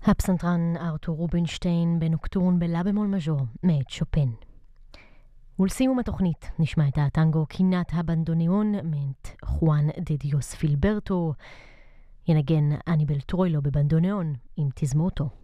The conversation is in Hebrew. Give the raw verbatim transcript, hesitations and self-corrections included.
הפסנתרן ארתור רובינשטיין בנוקטורן בלה במול מז'ור מאת שופן. ולסיום התוכנית נשמע את הטנגו קינת הבנדוניון מאת חואן דה דיוס פילברטו. ינגן אניבל טרוילו בבנדוניון עם תזמורתו.